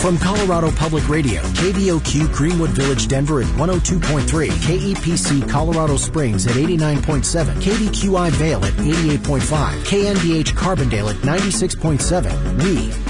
From Colorado Public Radio, KVOQ Greenwood Village, Denver at 102.3, KEPC Colorado Springs at 89.7, KVQI Vail at 88.5, KNDH Carbondale at 96.7, we